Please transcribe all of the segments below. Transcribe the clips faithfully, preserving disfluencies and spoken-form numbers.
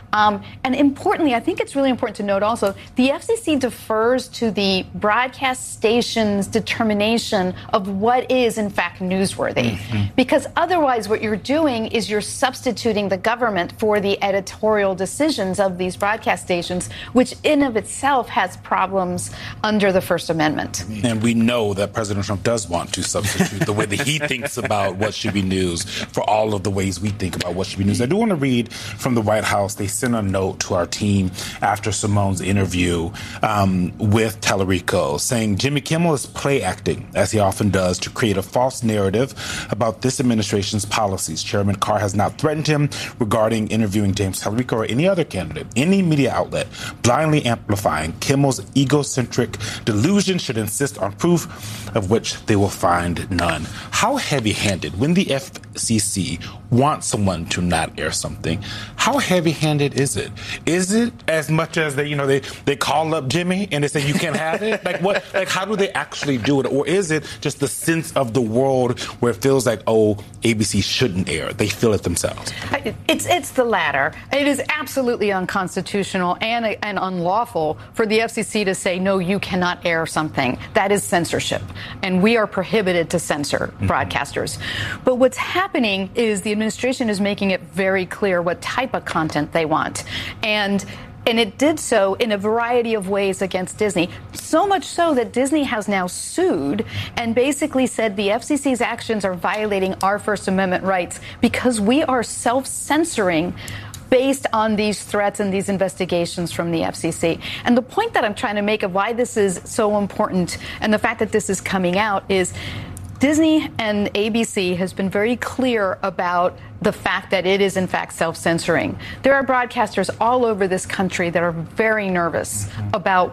Um, and importantly, I think it's really important to note also, the F C C defers to the broadcast station's determination of what is, in fact, newsworthy. Mm-hmm. Because otherwise, what you're doing is you're substituting the government for the editorial decisions of these broadcast stations, which in of itself has problems under the First Amendment. And we know that President Trump does want to substitute the way that he thinks about what should be news for all of the ways we think about what should be news. I do want to read from the White House. They sent a note to our team after Simone's interview um, with Tallarico saying Jimmy Kimmel is play acting, as he often does, to create a false narrative about this administration's policies. Chairman Carr has not threatened him regarding interviewing James Tallarico or any other candidate. Any media outlet blindly amplifying Kimmel's egocentric delusion should insist on proof of which they will find none. How heavy-handed, when the F C C wants someone to not air something, how heavy-handed is it? Is it as much as they, you know, they, they call up Jimmy and they say you can't have it? Like what? Like how do they actually do it? Or is it just the sense of the world where it feels like, oh, A B C shouldn't air? They feel it themselves. It's it's the latter. It is absolutely unconstitutional and and unlawful for the F C C to say no, you cannot air something. That is censorship, and we are prohibited to censor mm-hmm. broadcasters. But what's happening is the administration is making it very clear what type of content they want, and. And it did so in a variety of ways against Disney, so much so that Disney has now sued and basically said the F C C's actions are violating our First Amendment rights because we are self-censoring based on these threats and these investigations from the F C C. And the point that I'm trying to make of why this is so important and the fact that this is coming out is Disney and A B C has been very clear about the fact that it is, in fact, self-censoring. There are broadcasters all over this country that are very nervous mm-hmm. about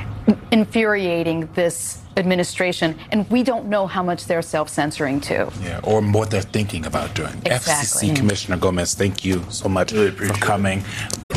infuriating this administration, and we don't know how much they're self-censoring too. Yeah, or what they're thinking about doing. Exactly. F C C Commissioner Gomez, thank you so much really for coming.